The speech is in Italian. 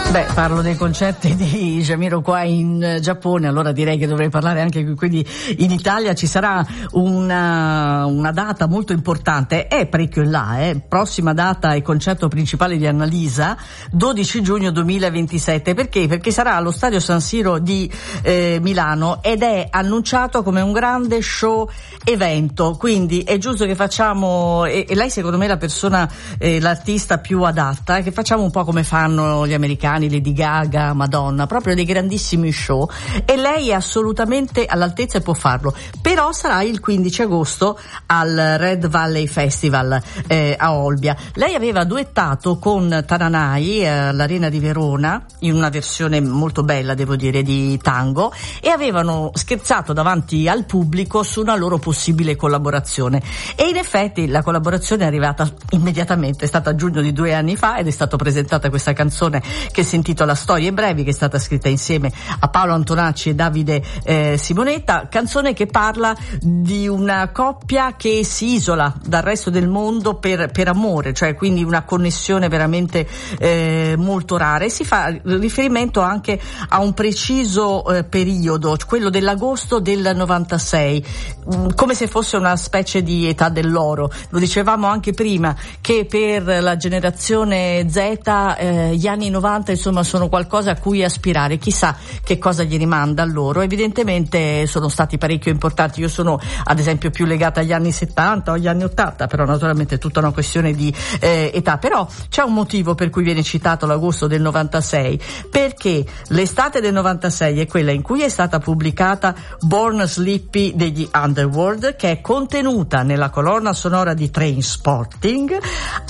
Beh, parlo dei concerti di Jamiroquai in Giappone, allora direi che dovrei parlare anche quindi in Italia. Ci sarà una data molto importante, è parecchio in là, prossima data e concerto principale di Annalisa, 12 giugno 2027. Perché? Perché sarà allo Stadio San Siro di Milano ed è annunciato come un grande show evento, quindi è giusto che facciamo, e lei secondo me è la persona, l'artista più adatta, che facciamo un po' come fanno gli americani, Lady Gaga, Madonna, proprio dei grandissimi show, e lei è assolutamente all'altezza e può farlo. Però sarà il 15 agosto al Red Valley Festival a Olbia. Lei aveva duettato con Tananai all'Arena di Verona in una versione molto bella, devo dire, di tango, e avevano scherzato davanti al pubblico su una loro possibile collaborazione, e in effetti la collaborazione è arrivata immediatamente, è stata a giugno di 2 anni fa ed è stata presentata questa canzone che si intitola Storie brevi, che è stata scritta insieme a Paolo Antonacci e Davide Simonetta, canzone che parla di una coppia che si isola dal resto del mondo per amore, cioè quindi una connessione veramente molto rara, e si fa riferimento anche a un preciso periodo, quello dell'agosto del 96, come se fosse una specie di età dell'oro. Lo dicevamo anche prima che per la generazione Z gli anni 90 insomma sono qualcosa a cui aspirare, chissà che cosa gli rimanda a loro. Evidentemente sono stati parecchio importanti. Io sono ad esempio più legata agli anni 70 o agli anni 80, però naturalmente è tutta una questione di età. Però c'è un motivo per cui viene citato l'agosto del 96, perché l'estate del 96 è quella in cui è stata pubblicata Born Slippy degli Underworld, che è contenuta nella colonna sonora di Trainspotting,